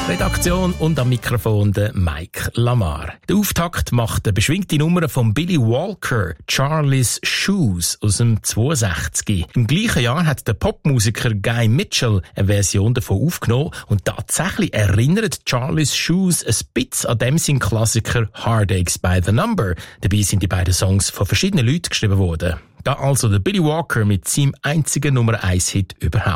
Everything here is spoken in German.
Redaktion und am Mikrofon der Mike Lamar. Der Auftakt macht eine beschwingte Nummer von Billy Walker, Charlie's Shoes aus dem 62. Im gleichen Jahr hat der Popmusiker Guy Mitchell eine Version davon aufgenommen und tatsächlich erinnert Charlie's Shoes ein bisschen an dem sein Klassiker Heartaches by the Number. Dabei sind die beiden Songs von verschiedenen Leuten geschrieben worden. Da also der Billy Walker mit seinem einzigen Nummer 1 Hit überhaupt.